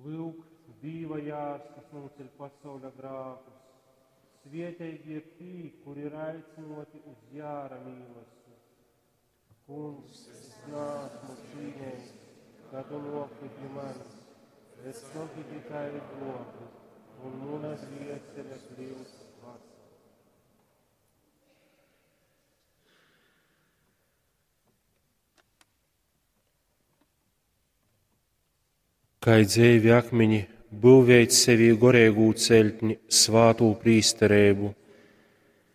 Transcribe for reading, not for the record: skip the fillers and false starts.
Lūk, dīva jārs, kas noceļ pasauļa grākus. Svietēgie tī, kuri ir aicinoti uz jāra mīlestību. Kungs, es nāsmu cīnējis, kad tu nokļuvi manis, es nogi tikai globi, un munas ieceļa kļūst vasara. Kai dzeivi akmeņi, būvēt sevī goreigū ceļtni svātū prīsterēbu,